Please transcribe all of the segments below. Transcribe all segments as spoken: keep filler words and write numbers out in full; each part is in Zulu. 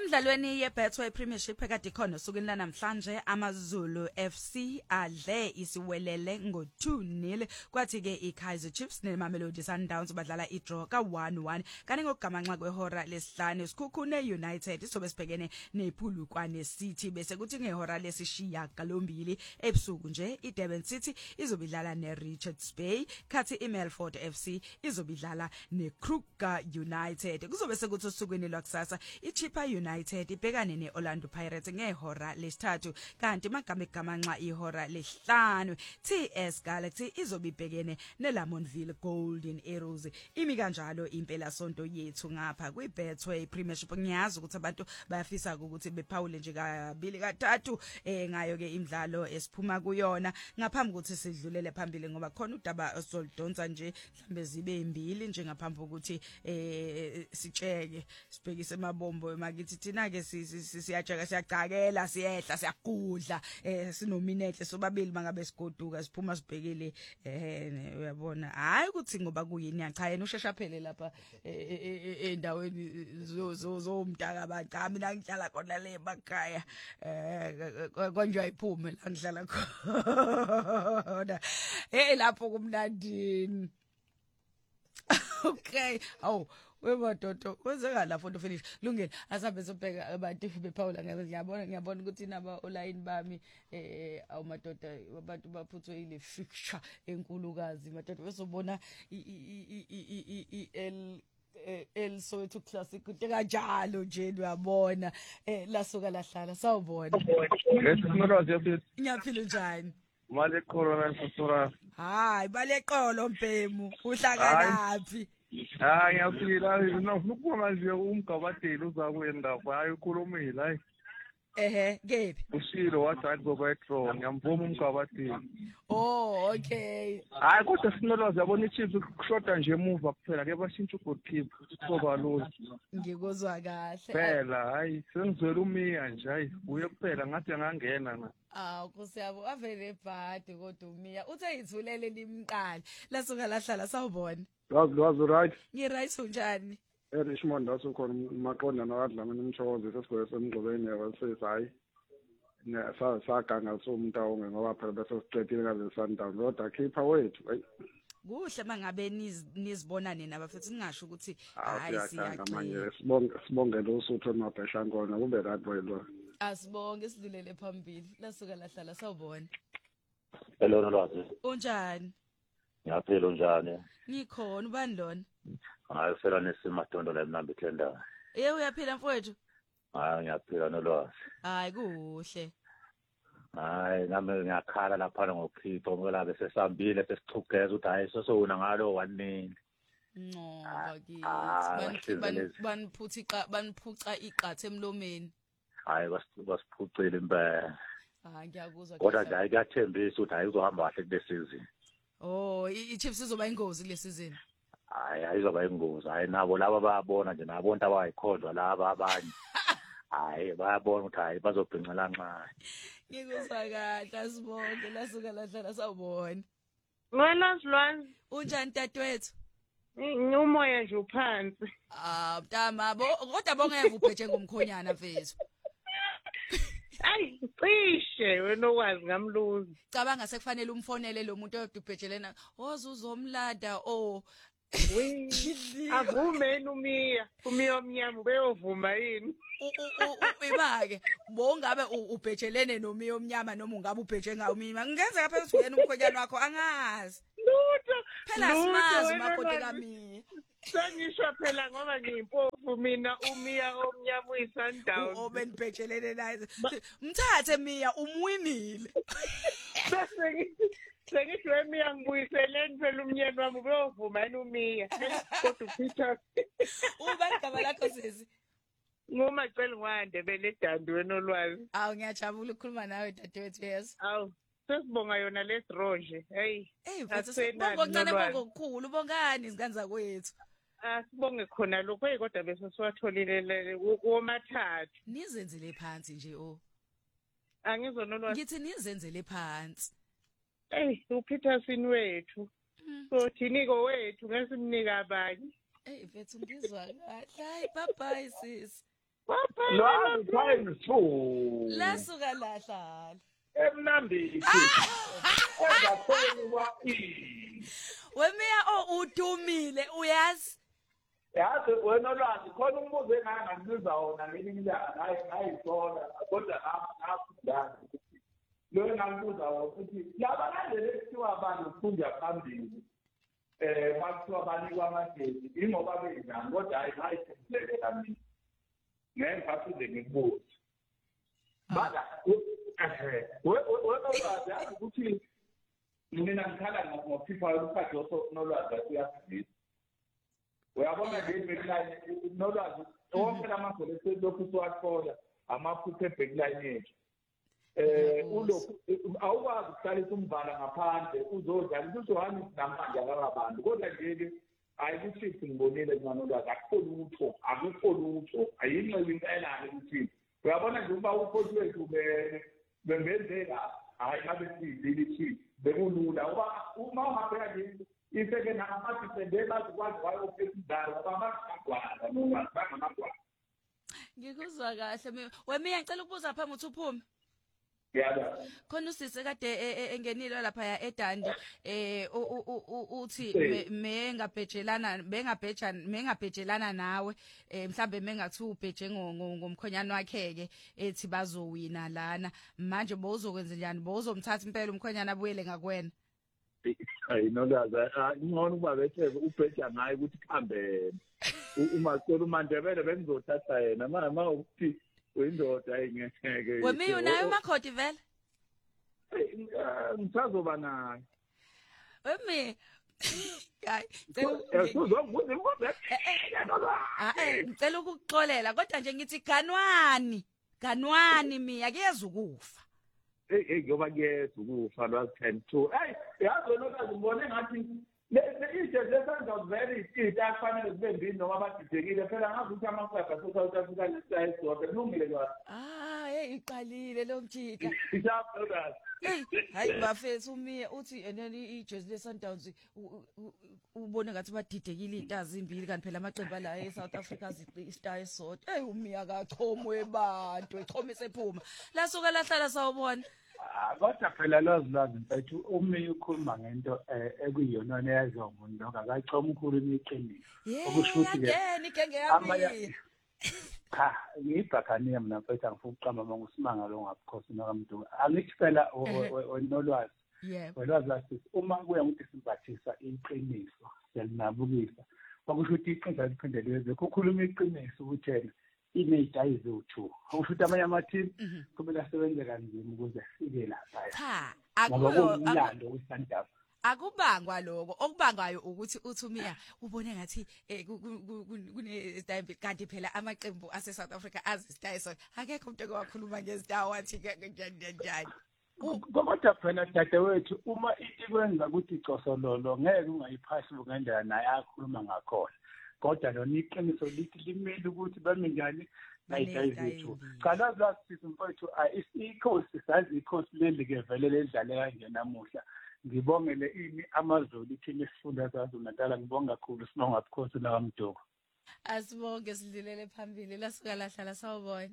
Emidlalweni yeBetway Premiership ekade khona usukwini lanamhlanje amaZulu F C adle isiwelele ngo two nil kwathi ke iKaizer Chiefs neMamelodi Sundowns badlala idraw ka one one kanti ngokugamanxa kwehora lesihlanu Sikhukhune United sobe sibhekene nePhulukwane City bese kuthi ngehora lesishiya galombili ebusuku nje iDurban City izobidlala neRichards Bay kathi iMelford F C izobidlala neKruger United kuzobe sekuthi usukwini lwakusasa iChippa United ibhekane neOrlando Pirates ngehora lesithathu kanti magama egamanxa ihora lesihlanu T S Galaxy izobibhekene neLamontville Golden Arrows imi kanjalo impela sonto yethu ngapha kwiBetway Premiership ngiyazi ukuthi abantu bayafisa ukuthi bephawule nje kabili kathathu eh ngayo ke imidlalo esiphuma kuyona ngaphambi ukuthi sidlulele phambili ngoba khona udaba osolidonsa nje mhlambe zibe imbili nje ngaphambi ukuthi eh sitsheke sibhekise emabombo makithi thina ke siyajaka siyacakela siyehla siyagudla eh sinominenhle sobabili mangabe sigoduka siphuma sibhekele eh uyabona hayi ukuthi ngoba kuyini cha yena usheshaphele lapha endaweni zo zo umntaka bacha mina ngihlala khona le emakhaya eh konje ayiphume la ngihlala khona eh lapho kumnandini okay awu wemadodo kwenzeka la photo finish lungile asabe sobheka abantu bephawula ngiyabona ngiyabona ukuthi naba online bami eh awumadoda abantu baphuthwe ile fixture enkulukazi madoda besobona i L el Soweto Classic kuthi kanjalo nje uyabona eh lasuka lahlala sawubona ngesimolwazi yaphila ngiyaphila njani mali corona sasura hayi baleqolo mpemu uhlanganaphi hayi ngiyaphila ngifuna ukubona nje umgabadeli uzakwenda hayi ukhulumile hayi ehe kephi ushilo wathi ngobetro ngiyamvuma umgabadeli oh okay hayi kodwa sinolwazi yabona iChiefs kushoda nje emuva kuphela ke bashintsha ugoalkeeper kuba lula ngikozwa kahle phela hayi sengizwela umiya nje hayi uye kuphela ngathi angangena na ah kusiyabo avele bhadi kodwa umiya uthe yithulele limqala lasuka lahlala sawubona Yazi yazi right ngi right unjani eRichmond asokhona maqonda nawadlamini umthokozo sesigwe semgqobeni yabasethi hayi ne sa saganga somntawo ngoba phela bese siqedile ngaze Sundown kodwa keeper wethu hayi kuhle mangabe nizibona nina bafethu ningasho ukuthi hayi siyaqanga manje sibonge sibongele usuthu emabhesha ngona kube right boy lo asibonge sidlulele phambili lasuka lahlala sawubona hello nolwazi unjani ngiyaphila unjani ngikhona ubani lona hayi ufela nesimadondo la emnambi tenda eh uyaphila mfowethu hayi ngiyaphila nolwazi hayi kuhle hayi nami ngiyakhala lapha ngokukhipha ngoba bese sambile sesixhugeza ukuthi hayi sosona ngalo one nil no bakithi baniphuthi iqa baniphuca iqathe emlomeni hayi basiphucile impela hayi ngiyakuzwa kodwa nje kuyathembisa ukuthi hayi uzohamba kahle kule season oh iChiefs izoba ingozi kule season hayi ayizoba ingozi hayi nabo laba bayabona nje nabo bonke abayikhonjwa laba abanye hayi bayabona ukuthi hayi bazobhincela ncane ngikuzwa kahle asibonke lasuka lahlala sawubona wena Silwane unjani tatwethu umoya nje uphansi ah mntama bo kodwa bongeva uphethe ngomkhonyana mfethu Ay cishe wena okwazi ngamluzi cabanga sekufanele umfonele lo muntu oyodubhejelena ozuzomlada oh avumeni umiya umiya omnyama ubeyovuma yini ibake bongabe ubhejelene nomiya omnyama noma ungabe ubheje ngawo mina ngenzeka phela ukuthi uyena umkhonyana wakho angazi lutho phela simazi makoti kamiya sengisho phela ngoba ngiyimpofu mina umiya omnyama uyiSundowns obenibhejelene naye mthathe miya umwinile bese Sengisho emiya ngibuyiseleni phela umnyeni wami ubeyovuma yini umiya kodwa uPeter uba igama lakho sisi ngomacela ngwande beledandi wena olwazi awu ngiyajabula ukukhuluma nawe dadewethu yes awu sesibonga yona le draw nje hey hey mfethu sibonga kancane bongokukhulu bongani iziganza kwethu asibonge khona lokho hey kodwa bese siwatholile womathathu nizenzele phansi nje o angizona olwazi ngithi nizenzele phansi hey uPeterson wethu so thiniko wethu ngesimnika abanye hey mfethu ngizwa kahle hayi bye bye sis Lwazi time two. Lasuka lahlala. Emnandi. Engakhona kwa i. Wemiya o udumile uyazi. Yazi wena lwazi khona umbuzo enganga ngibuza wona ngelinye ilanga hayi ngayithola kodwa ngafunda ukuthi lo ngibuza ukuthi labalandeli ekuthiwa abantu ufunda phambili eh bakuthiwa banikwa amagezi ingoba benjani kodwa hayi ngayithele kamini ngemphathi ngikubuza bada eh wena lwazi yazi ukuthi mina ngikhala ngokuphipha ukhathi nolwazi uyafundisa uyabona nje backline nolwazi wonke lamagoli eselokhu siwathola amaphupho ebackline yethu eh ulokhu awukwazi ukuhlalisa umvala ngaphandle uzodlala uzohamba namanje akabantu kodwa nje ayikuthi ngibonile nolwazi akukhona utho akukhona utho ayinxele impela ukuthi uyabona nje uba ukhothi wethu bembenzela hayi ngabe sidilithi bekulula uba uma ungabheka nje iseke namathi sendela ukwazi kwayo ukufundala ngoba amagwala noma bangamagwala ngikuzwa kahle mina wemiya ngicela ukubuza phambi uthi uphume yaba khona usise kade engenile lapha ya eDandi eh uthi mengabhejelana mengabhejana mengabhejelana nawe mhlambe mengathi ubheje ngomkhonyana wakheke ethi bazowina lana manje bowuzokwenza njani bowuzomthatha impela umkhonyana abuyele ngakwena hayi nolwazi ngibona ukuba bethe ubheja ngaye ukuthi khambe uma cela uMandebele bengizothatha yena mama ukuthi uyindoda ayingeke wemi unayo makhodi vele ngisazoba nayo wemi hayi uzongibuza imibuzo eh ngicela ukuxolela kodwa nje ngithi ganwani ganwani miya kuyeza ukufa hey hey ngoba kuyeza ukufa lwazi ten two hey yazi wena ngibone ngathi le lesenza very ithi akufanele kube mbini noma badidekile phela ngazi ukuthi amakhaya e-South Africa lesayise zonke kulungile kwazi ah hey iqalile lo mjika isapha hey hayi bafethu umiya uthi eneni iJersey Sundowns ubone ngathi badidekile izintazi izimbili kanti phela amaqembu la eSouth Africa istar esodwa hey umiya kachomwe bantu echome sephuma lasuka lahlala sawubona kodwa phela lazi lazi mfethu umi ukhuluma ngento ekuyiyona neyaziwa umuntu akachoma ukhuluma iqiniso okusho ukuthi ke ngeke yami cha ngibhakaniya mina mfethu angifuna ukuqamba manje usimanga lo ngabukhosi nokamntu angithi phela onolwazi olwazi lasithi uma kuya ukuthi simpathisa iqiniso selinabukisa okusho ukuthi iqiniso liphendelwe ukukhuluma iqiniso ukuthena ineyita izo-two okusho ukuthi amanye amateam kumele asebenze kanzima ukuze afike lapha cha akulando weSundowns akubangwa lokho okubangwayo ukuthi uThumiya ubone ngathi kune style kanti phela amaqembu ase South Africa azi style so akekho umuntu ekwakhuluma ngezindawo wathi njani njani kodwa phela dadewethu uma ikwenza ukuthi icosololo ngeke ungayiphasi ngendlela naye akhuluma ngakhona kodwa lona iqiniso lithi limele ukuthi bami njani nayita izethu qala lasithi mfowethu ikhosi sazi ikhosi leli ke vele ledlale kanje namuhla ngibongele ini amaZulu ithini isifunda sazo Natal ngibonga kakhulu sinonga bukhosi la kaMdoko asibonge sidlulele phambili lasuka lahlala sawubona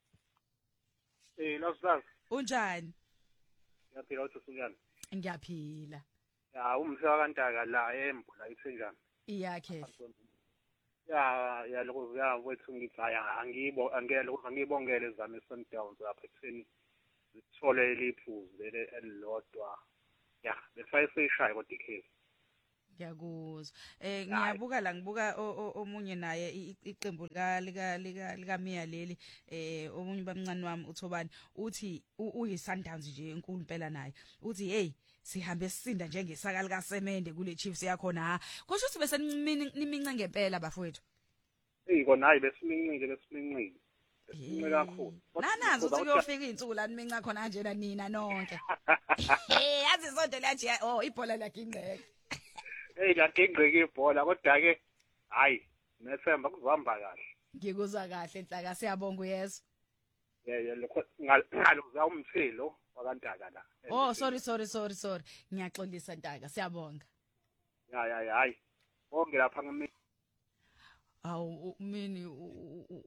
eh lasizazi unjani yaphila uthi usuyani ngiyaphila ya umhla kaNtaka la eMbo la ithenjani iyakhe ya ya lokho ya wethu ngithi angibo angele angibongele zami Sundowns lapha ekutheni sithole iliphuzu leli elilodwa ya besayisishaye kodwa ikheli ngiyakuzwa eh ngiyabuka la ngibuka omunye naye iqembu lika lika lika Miya leli eh omunye bamncane wami uThobani uthi uyiSundowns nje enkulu impela naye uthi hey sihambe sisinda njengesaka lika Semende kule Chiefs yakhona ha kusho ukuthi bese nimince ngempela bafowethu hey kona hayi besimincike besimincike sincike kakhulu nanazi uthi kuyofika izinsuku la niminca khona kanjena nina nonke eh yazi sonto lathi oh ibhola lakingqeke hey lakingqeke ibhola kodwa ke hayi nethemba kuzohamba kahle ngikuzwa kahle Nhlaka siyabonga uyeso yeah yeah lokho ngalo umthelo wakantaka la oh sorry sorry sorry sorry ngiyaxolisa Ntaka siyabonga ya ya hayi bonke lapha ngimi awu mini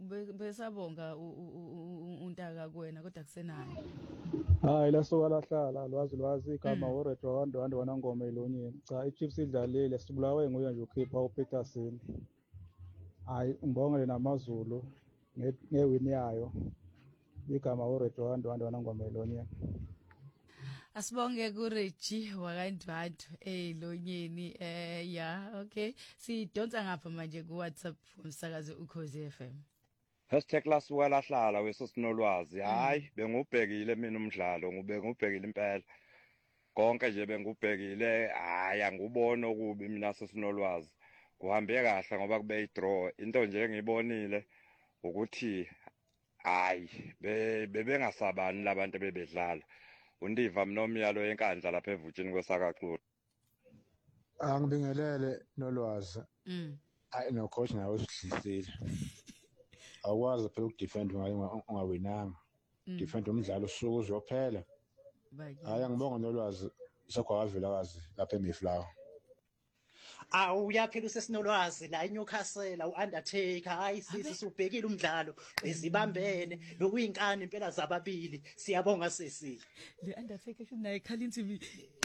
besabonga untaka kuwena kodwa kusenayo. Hayi lasuka lahlala lwazi lwazi igama uRedwa wande wande wanangoma elonyeni. Cha iChiefs idlalile sibulawe nguye nje ukhipha uPeterson. Hayi ngibongele namaZulu ngewini yayo. Igama uRedwa wande wande wanangoma elonyeni. Asibonge kuReji wakandwandu elonyeni eh ya okay sidonsa ngapha manje ku WhatsApp umsakazi uKhosi F M. Hashtag lasuka lahlala wesosinolwazi hayi bengubhekile mina umdlalo ngube ngubhekile impela konke nje bengubhekile hayi angubona okubi mina sosinolwazi kuhambe kahle ngoba kube idraw into nje engiyibonile ukuthi hayi bebengasabani labantu bebedlala undiva mnomyalo enkandla lapha evutshini kwesakaqulu angibingelele nolwazi mm hayi no coach nawe usidlisile awukwazi phela ukudefend ungawinanga defend umdlalo usuku uzophela hayi angibonga nolwazi sokwavela kazi lapha eMayflower awu uyaphela usesinolwazi la eNewcastle uUndertaker hayi sisi subhekile umdlalo ezibambene lokuyinkani impela zababili siyabonga sisi le Undertaker shinaye khalinthi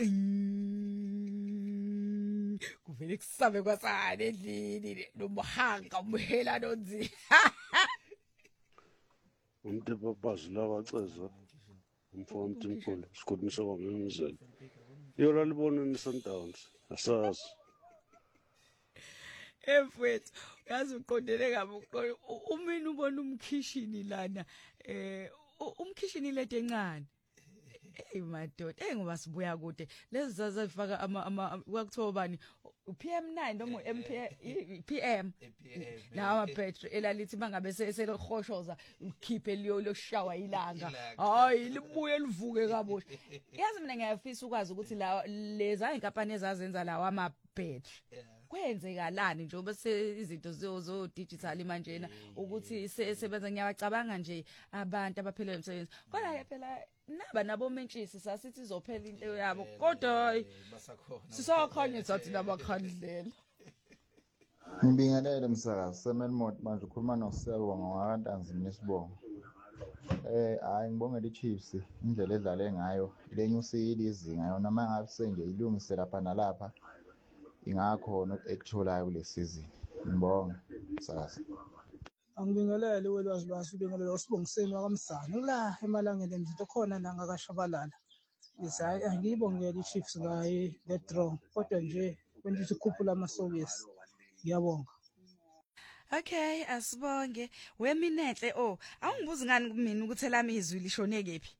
kuvele kusabe kwasana endlini nomuhanga umhela nonzi umuntu babazila waceza umfowethu Mthimkhulu sikhulumisa kwamemzela yona libona ni Sundowns asazi efethu yazi uqondele kabi umina ubona umkhishini lana eh umkhishini lede encane hey madoda engoba sibuya kude lezi zazifaka ama kwakuthiwa bani uP M nine noma uM P M lawa battery elalithi bangabe selekhoshoza ukhiphe liyo loshawa ilanga hayi libuye livuke kabosha yazi mina ngiyafisa ukwazi ukuthi la leza inkampani ezazenza lawa ama battery kwenzekalani njengoba izinto zo digital manjena ukuthi sebenza ngiyabacabanga nje abantu abaphelele umsebenzi kodwa phela naba nabo mentshisi sasithi izophela into yabo kodwa sisakhanya sathi nabakhandlela ngibingelele msakazi Semelmot manje ukhuluma noSebo ngwakantanzi nesibongo eh hayi ngibongela iChiefs indlela edlale ngayo lenyusile izinga yona mangabe senje ilungise lapha nalapha ingakhona ekutholayo kule season ngibonga msakazi angibingelele welwazi lwasi ubingelele usibongiseni wakamsana la emalangeni nje khona la ngakashabalala isayi angiyibongela iChiefs ngayi le draw kodwa nje kwenza ikhuphula amasokisi ngiyabonga okay asibonge weminenhle oh awungibuzi ngani kumina ukuthi elami izwi lishone kephi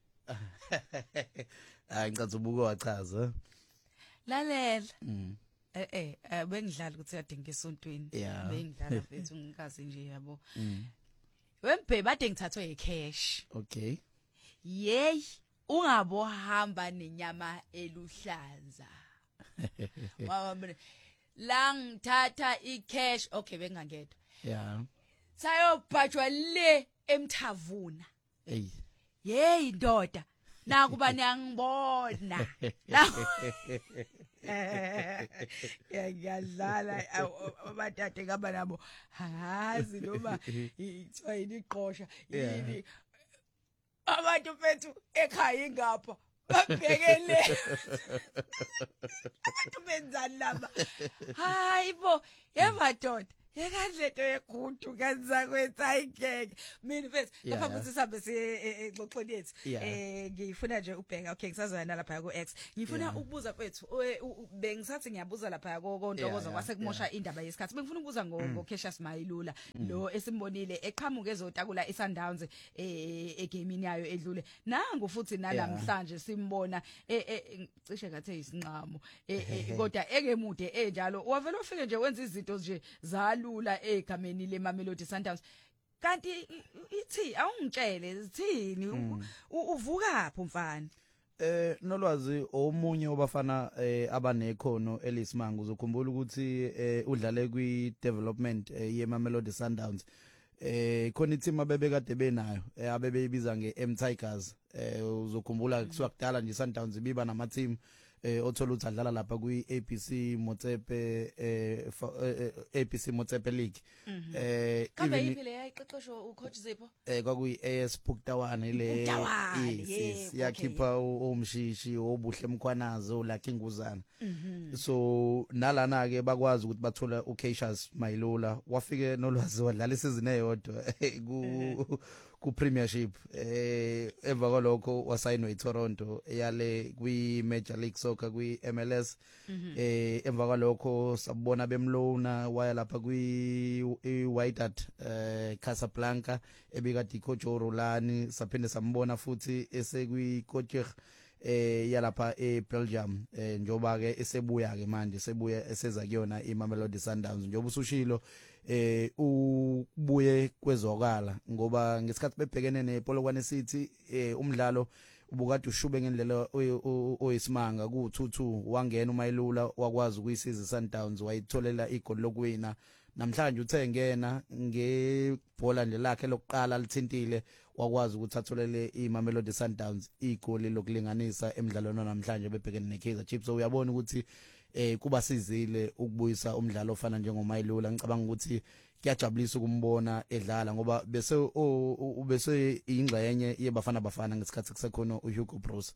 hayi ngicatha ubuko wachaza lalela eh eh bengidlala ukuthi yadinga esontweni bengidlala mfethu ngikazi nje yabo wembhe bade ngithathwe ecash okay yey ungabohamba nenyama eluhlaza mama la ngithatha icash okay bengangedwa yeah sayobhajwa le emthavuna hey hey ndoda nakuba niyangibona ngiyadlala abathathe ngaba nabo hazi noma ithiwa yini iqosha yini abantu bethu ekhaya ingapha babhekele abantu benzani laba hayibo yemadoda yakadleto yegudu kanza kwethu ayigeke mina mfethu lapha futhi sabe sixoxweni yethu eh ngifuna nje ubheka okay ngisazana lapha ku X ngifuna ukubuza mfethu bengisathi ngiyabuza lapha kontokoza kwase kumosha indaba yesikhathi bengifuna ukubuza ngo Cassius Mayilula lo esimbonile eqhamuke ezotakula iSundowns eh egamini yayo edlule nangu futhi nalamhlanje simbona cishe ngathi isinqamo kodwa ekemude enjalo wavela ufike nje wenza izinto nje za lula egameni leMamelodi Sundowns kanti ithi awungitshele zithini uvukaphi umfana eh nolwazi omunye obafana abanekhono elisimanga uzokhumbula ukuthi udlale kwi development yeMamelodi Sundowns eh khona team abebe kade benayo abebeyibiza ngeM Tigers eh uzokhumbula kusukudala nje Sundowns biba nama team eh othola ukuthi adlala lapha kwi A B C Motsepe eh A B C Motsepe League eh kambe ivile yayiqeqeshwa ucoach Zipho eh kwakuyi A S Puktawana ile yes yakhipha umshishi obuhle emkhwanazo lakhe inguzana so nalana ke bakwazi ukuthi bathola uCassius Mayilula wafike nolwazi wadlala isizini eyodwa ku ku Premiership eh emva kwalokho wasayinwa eToronto yale kwi Major League Soccer kwi M L S eh emva kwalokho sabona bemlona waya lapha kwi Wydad eh Casablanca ebika coach Orlani saphinde sambona futhi esekwi coach eh yalapha eBelgium eh njoba ke esebuya ke manje sebuya eseza kuyona iMamelodi Sundowns njoba usushilo eh ubuye kwezwakala ngoba ngesikhathi bebhekene nePolokwane City eh umdlalo ubukade ushube ngendlela oyisimanga ku two two wangena uMayilula wakwazi ukuyisiza Sundowns wayitholela igoli lokuwina namhlanje uthe ngena ngebhola nje lakhe lokuqala lithintile wakwazi ukuthi atholele iMamelodi Sundowns igoli lokulinganisa emidlalweni namhlanje bebhekene neKaizer Chiefs so uyabona ukuthi eh kuba sizile ukubuyisa umdlalo ofana njengoMayilula ngicabanga ukuthi kuyajabulisa ukumbona edlala ngoba bese ubese ingxenye yebafana bafana ngesikhathi kusekhona uHugo Broos.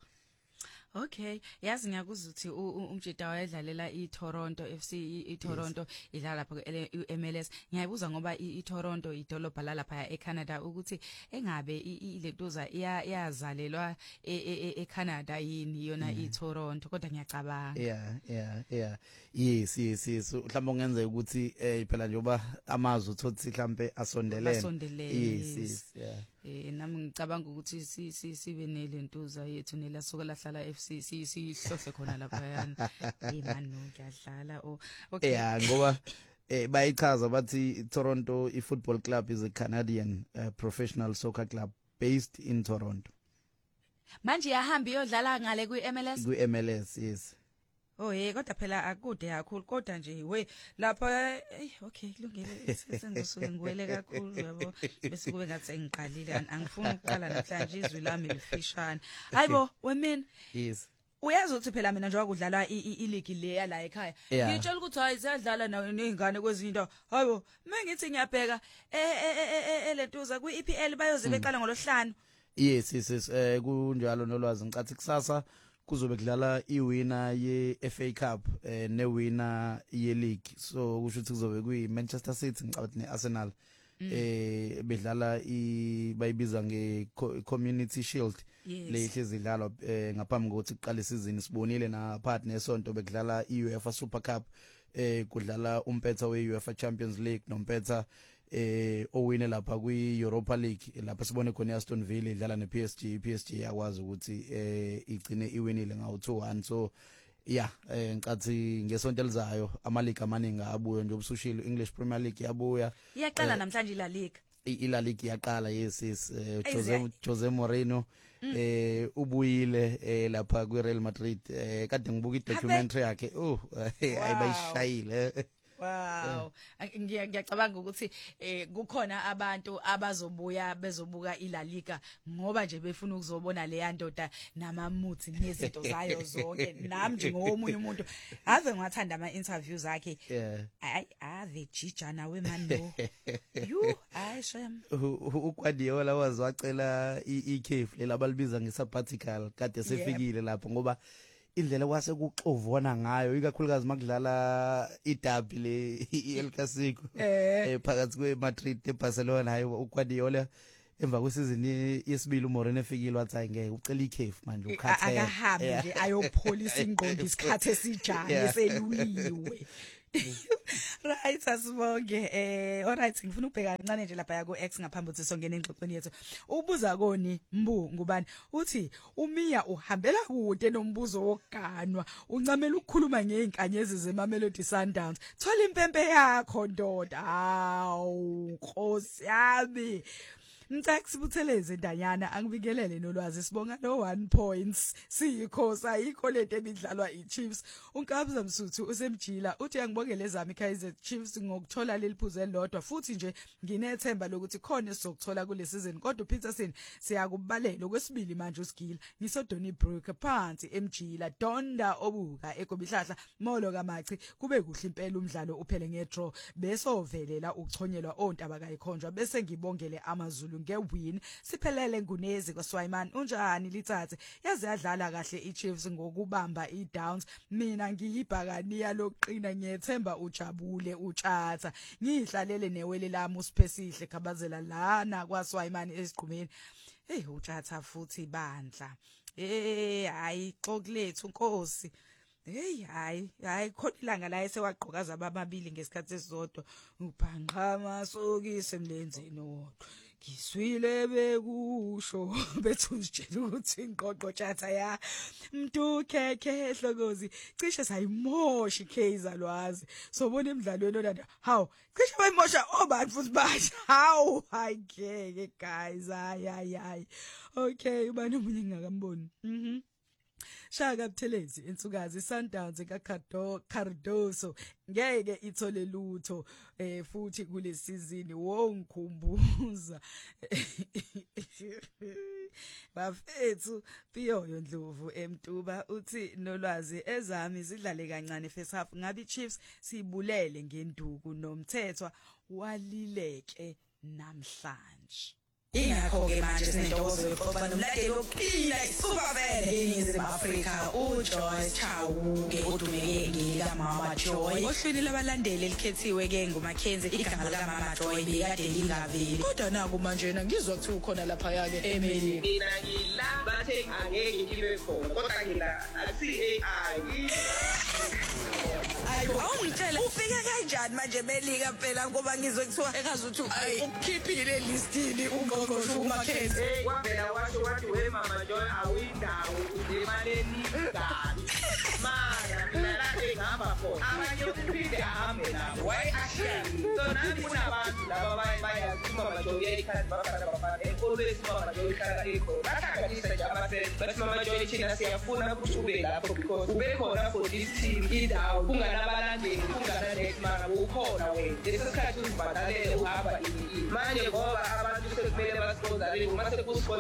Okay, yazi ngiyakuzwa ukuthi umjida wayedlalela iToronto F C iToronto idlala lapha ku-M L S. Ngiyayibuza ngoba iToronto idolobha lapha eCanada ukuthi engabe ilentuza iyazalelwa eCanada yini yona iToronto kodwa ngiyacabanga. Yeah, yeah, yeah. Yes, yes, yes. Mhlawumbe ungenzeka ukuthi eh phela njoba amazwi uthothi mhlambe asondelene. Yes, yes, yeah. Eh nami ngicabanga ukuthi si sibe nelentuza yethu nelasuka lahlala F C sihlohle khona lapha yana eh man no kuyadlala oh okay yeah ngoba eh bayichaza bathi Toronto iFootball Club is a Canadian uh, professional soccer club based in Toronto. Manje yahamba iyodlala ngale kwi-M L S kwi-M L S yes. Oh hey kodwa phela akude kakhulu kodwa nje we lapha eh okay kulungile sengizosuke ngiwele kakhulu yabo bese kube ngathi sengiqalile angifuni ukuqala namhlanje izwi lami lifishana hayibo wemina yes uyazi ukuthi phela mina njengoba kudlalwa ileague le la ekhaya ngitshela ukuthi hayi siyadlala nezingane kwezinto hayibo mengithi ngiyabheka eh elentuza ku E P L bayoze beqala ngolohlanu yes yes eh kunjalo nolwazi ngicathi kusasa kuzobe kudlala iwinner ye F A Cup eh newinner ye league so kusho ukuthi kuzobe kuyi Manchester City ngicabanga neArsenal eh bedlala i bayibiza nge Community Shield lehle zidlalwa ngaphambi kokuthi iqale isizini sibonile na partner sonto bekudlala iUEFA Super Cup eh kudlala umpetha weUEFA Champions League nompetha eh owine lapha kwi Europa League lapha sibone khona Aston Villa idlala ne P S G P S G yakwazi ukuthi eh igcine iwinile ngawo two one so yeah eh ngicathi ngesonto elizayo ama league amaningi abuye nje ubusushilo English Premier League yabuya iyaqala namhlanje La Liga ila league yaqala yes yes Jose Jose Mourinho eh ubuyile eh lapha kwi Real Madrid eh kade ngibuka idocumentary yakhe oh ayibayishayile. Wow ngiyacabanga ukuthi eh kukhona abantu abazobuya bezobuka iLa Liga ngoba nje befuna ukuzobona le yandoda namamuthi nezinto zayo zonke nami nje ngomunye umuntu ave ngathanda ama interviews akhe ay ave jijana wemando you ayishem uGuardiola wazwacela iCafe lelabalibiza ngesabbatical kade sefikile lapho ngoba indlela kwase kuxovona ngayo ikakhulukazi makudlala iderby le El Clasico eh phakathi kweMadrid neBarcelona hayi uGuardiola emva kwesizini yesibili uMourinho efikile wathi ayingeke ucela iCafe manje ukhathele akahambe nje ayopholisa ingqondo isikhathi esijane seluliwe. Right asibonge eh alright ngifuna ukubheka kancane nje lapha ku X ngaphambi ukuthi songene engxoxweni yethu ubuza koni Mbu ngubani uthi uMia uhambela kude nombuzo wokuganwa uncamela ukukhuluma ngeinkanyezi zeMamelodi Sundowns thola impempe yakho ndoda awu Nkosi yami Ngicela sibutheleze Danyana angibikelele nolwazi sibonga no one points siyikhosa ayikho lento ebidlalwa iChiefs uNkabza Msuthu usemjila uthi angibongele ezami iKaizer Chiefs ngokuthola leliphuzu elodwa futhi nje nginethemba lokuthi khona sizokuthola kule season kodwa uPeterson siyakubalela okwesibili manje uSgila ngisodoni Brook phansi emjila Donda obuka ekobihlahla molo kamachi kube kuhle impela umdlalo uphele ngedraw bese ovelela ukuchonyelwa ontaba kayikhonjwa bese ngibongele amaZulu ngewin siphelele ngunezi kwaSwayman unjani lithathe yaze yadlala kahle iChiefs ngokubamba iDowns mina ngiyibhakaniya loqina ngiyethemba ujabule utshatha ngihlalele newele lami usiphesihle khabazela lana kwaSwayman esiqhumeni hey utshatha futhi bandla eh hayi xokulethu Nkosi hey hayi hayi khona ilanga la esewagqokaza ababili ngesikhathi esizodwa ubhanqama sokise emlenzeni wodwa ngiswile bekusho bethu usitshela ukuthi inqoqo tjatha ya mntu khekhe hlokozi cishe sayimosha iKaizer lwazi sobona emidlalweni onanda how cishe bayimosha obani futhi basha how ayike guys ay ay ay okay ubani umunye ngingakamboni mhm Shaka Buthelezi insukazi Sundowns kaKardo Cardoso ngeke ithole lutho eh futhi kule season wongikhumbuza bafethu Piyoyo Ndlovu eMtuba uthi nolwazi ezami zidlale kancane first half ngabe iChiefs sibulele ngenduku nomthethwa walileke namhlanje ingakho ke manje sinentokozo yokuba nomlandeli wokuqina iSuperFan eNingizimu Afrika uJoyce Chauke odumeke ngikaMama Joy ohlwini labalandeli elikhethiwe ke nguMackenzie igama likaMama Joy bekade lingaveli kodwa naku manje ngizwa kuthi ukhona lapha yake eMelika mina ngila bathe angeke ngibe khona kodwa ngila asi A I ayo awungitshela ufike kanjani manje eMelika phela ngoba ngizwe kuthiwa engazi ukuthi ukukhiphile listini ungqongqoshe uMackenzie hey kwavela washo wathi we Mama Joy awindawo uzemaleni ngani mara mina la engihamba khona abanye uphinde ahambe nabo why ashani so nami kunabantu laba bayazi Mama Joy uyayikhanda bafana bafana always Mama Joy ihlala ekhona bahlanganisa nje abasebenzi but Mama Joy thina siyafuna ukuthi ube lapho because ube khona for this team indawo kunganabalandeli kungananext mara ukhona wena lesikhathi uzibhadalele uhamba ini manje ngoba abantu sekumele basikhonzale uma sekusikhona